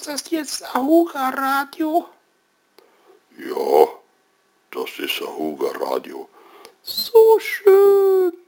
Ist das jetzt Ahuga Radio? Ja, das ist Ahuga Radio. So schön.